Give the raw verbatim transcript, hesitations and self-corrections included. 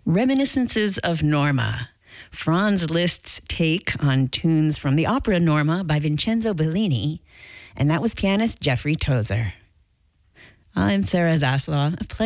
Reminiscences of Norma, Franz Liszt's take on tunes from the opera Norma by Vincenzo Bellini, and that was pianist Jeffrey Tozer. I'm Sarah Zaslaw. A pleasure.